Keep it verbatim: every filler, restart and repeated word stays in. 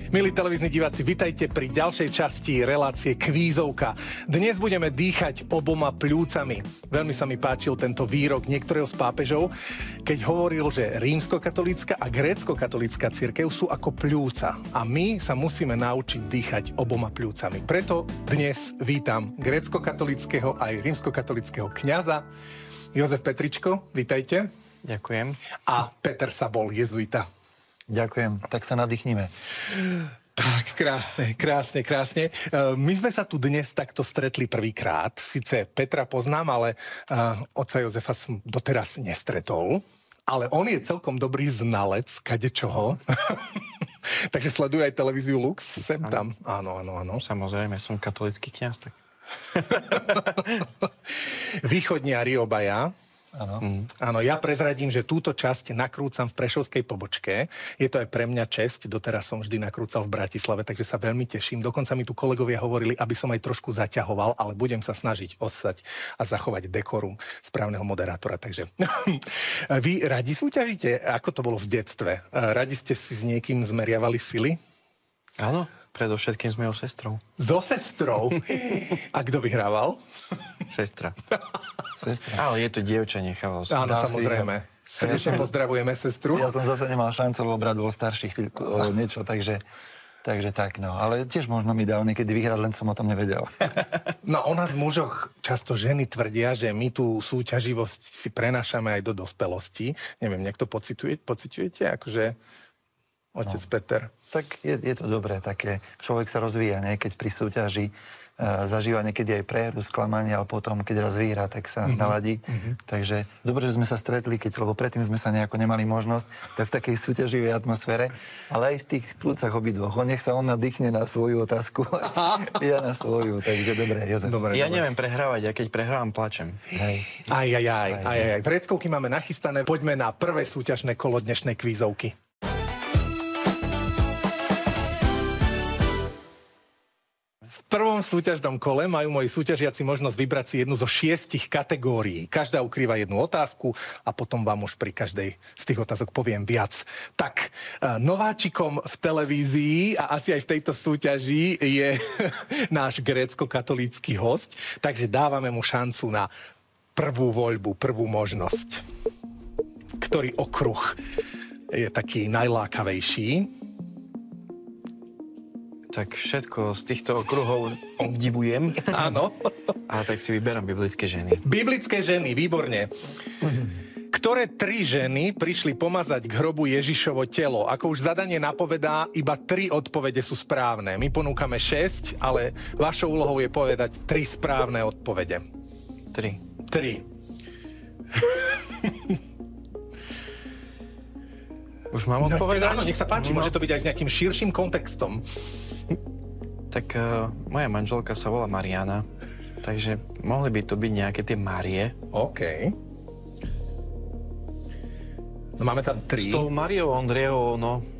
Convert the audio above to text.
Milí televízni diváci, vitajte pri ďalšej časti relácie Kvízovka. Dnes budeme dýchať oboma pľúcami. Veľmi sa mi páčil tento výrok niektorého z pápežov, keď hovoril, že rímskokatolícka a gréckokatolícka cirkev sú ako pľúca a my sa musíme naučiť dýchať oboma pľúcami. Preto dnes vítam gréckokatolíckeho aj rímskokatolíckeho kňaza Jozef Petričko, vitajte. Ďakujem. A Peter Sabol, jezuita. Ďakujem, tak sa nadýchnime. Tak, krásne, krásne, krásne. My sme sa tu dnes takto stretli prvýkrát. Sice Petra poznám, ale uh, otca Jozefa som doteraz nestretol. Ale on je celkom dobrý znalec kadečoho. Takže sleduje aj televíziu Lux, sem ano. Tam. Áno, áno, áno. Samozrejme, som katolícky kňaz, tak... Východniari obaja. Áno. Mm. Áno, ja prezradím, že túto časť nakrúcam v prešovskej pobočke. Je to aj pre mňa česť. Doteraz som vždy nakrúcal v Bratislave, takže sa veľmi teším. Dokonca mi tu kolegovia hovorili, aby som aj trošku zaťahoval, ale budem sa snažiť ostať a zachovať dekorum správneho moderátora. Takže vy radi súťažíte? Ako to bolo v detstve? Radi ste si s niekým zmeriavali sily? Áno, predovšetkým s mojou sestrou. So sestrou? A kto vyhrával? Sestra. Sestra. Ale je to dievča, nechával som. Áno, samozrejme. Srdečne pozdravujeme sestru. Ja som zase nemal šancu, lebo brat bol starší chvíľku, o niečo, takže, takže tak, no. Ale tiež možno mi dal niekedy vyhrať, len som o tom nevedel. No, o nás mužoch často ženy tvrdia, že my tú súťaživosť si prenášame aj do dospelosti. Neviem, niekto pociťuje, pociťujete? Akože otec no. Peter. Tak je, je to dobré, také. Človek sa rozvíja, nie? Keď pri súťaži uh, zažíva niekedy aj prehru, sklamanie, ale potom, keď raz vyhrá, tak sa mm-hmm. naladí. Mm-hmm. Takže dobre, že sme sa stretli, keď, lebo predtým sme sa nejako nemali možnosť, tak v takej súťaživej atmosfére, ale aj v tých plúcach obidvoch. On nech sa on nadýchne na svoju otázku, ja na svoju, takže dobre, Jozef. Dobre, ja dobre. Neviem prehrávať, ja keď prehrávam, plačem. Hej. Aj, aj, aj, aj, aj. Vreckovky máme nachystané, poďme na prvé súťažné kolo dnešnej kvízovky. V prvom súťažnom kole majú moji súťažiaci možnosť vybrať si jednu zo šiestich kategórií. Každá ukrýva jednu otázku a potom vám už pri každej z tých otázok poviem viac. Tak, nováčikom v televízii a asi aj v tejto súťaži je náš grécko-katolícky host, takže dávame mu šancu na prvú voľbu, prvú možnosť. Ktorý okruh je taký najlákavejší? Tak všetko z týchto okruhov obdivujem. Áno. A tak si vyberám biblické ženy. Biblické ženy, výborne. Ktoré tri ženy prišli pomazať k hrobu Ježišovo telo? Ako už zadanie napovedá, iba tri odpovede sú správne. My ponúkame šesť, ale vašou úlohou je povedať tri správne odpovede. Tri. Tri. Už mám odpovedať? Áno, nech sa páči, no. Môže to byť aj s nejakým širším kontextom. Tak uh, moja manželka sa volá Mariana, takže mohli by to byť nejaké tie Márie. OK. No máme tam tri. S tou Mariou Ondrejovou, no,